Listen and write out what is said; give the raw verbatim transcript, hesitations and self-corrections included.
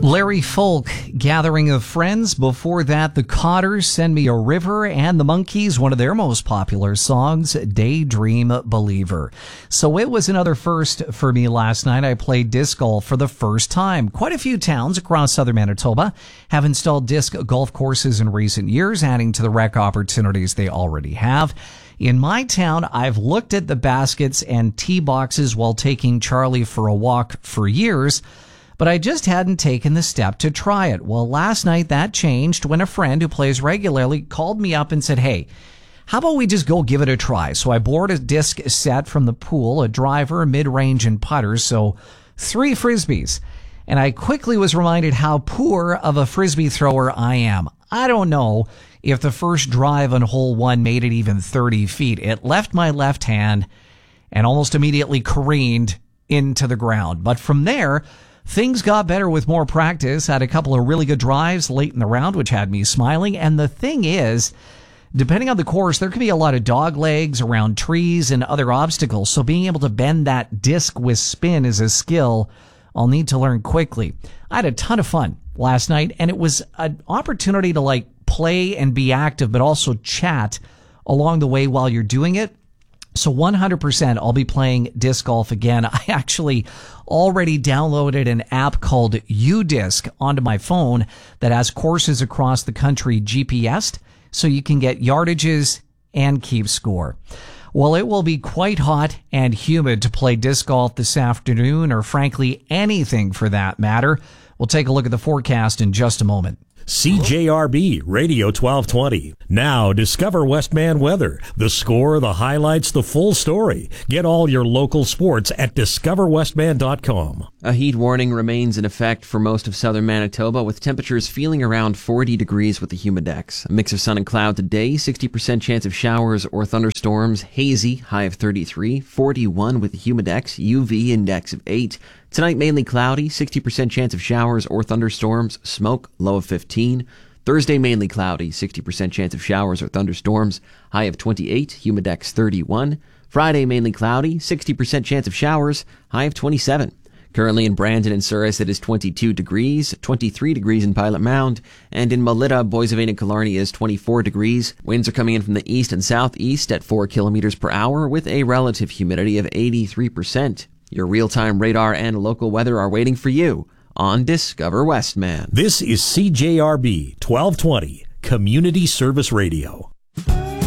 Larry Folk, Gathering of Friends. Before that, the Cotters, Send Me a River, and the Monkees, one of their most popular songs, Daydream Believer. So it was another first for me last night. I played disc golf for the first time. Quite a few towns across southern Manitoba have installed disc golf courses in recent years, adding to the rec opportunities they already have. In my town, I've looked at the baskets and tee boxes while taking Charlie for a walk for years, but I just hadn't taken the step to try it. Well, last night that changed when a friend who plays regularly called me up and said, hey, how about we just go give it a try? So I borrowed a disc set from the pool, a driver, mid-range, and putters, so three Frisbees. And I quickly was reminded how poor of a Frisbee thrower I am. I don't know if the first drive on hole one made it even thirty feet. It left my left hand and almost immediately careened into the ground. But from there, things got better with more practice. Had a couple of really good drives late in the round, which had me smiling. And the thing is, depending on the course, there could be a lot of dog legs around trees and other obstacles. So being able to bend that disc with spin is a skill I'll need to learn quickly. I had a ton of fun last night, and it was an opportunity to like play and be active, but also chat along the way while you're doing it. So one hundred percent I'll be playing disc golf again. I actually already downloaded an app called UDisc onto my phone that has courses across the country G P S'd, so you can get yardages and keep score. Well, it will be quite hot and humid to play disc golf this afternoon, or frankly anything for that matter. We'll take a look at the forecast in just a moment. C J R B Radio twelve twenty. Now discover Westman weather. The score, the highlights, the full story. Get all your local sports at discover westman dot com. A heat warning remains in effect for most of southern Manitoba, with temperatures feeling around forty degrees with the humidex. A mix of sun and cloud today, sixty percent chance of showers or thunderstorms, hazy, high of thirty-three, forty-one with the humidex, U V index of eight. Tonight, mainly cloudy, sixty percent chance of showers or thunderstorms, smoke, low of fifteen. Thursday, mainly cloudy, sixty percent chance of showers or thunderstorms, high of twenty-eight, humidex thirty-one. Friday, mainly cloudy, sixty percent chance of showers, high of twenty-seven. Currently in Brandon and Souris, it is twenty-two degrees, twenty-three degrees in Pilot Mound, and in Melita, Boissevain, and Killarney is twenty-four degrees. Winds are coming in from the east and southeast at four kilometers per hour with a relative humidity of eighty-three percent. Your real-time radar and local weather are waiting for you on Discover Westman. This is C J R B twelve twenty, Community Service Radio.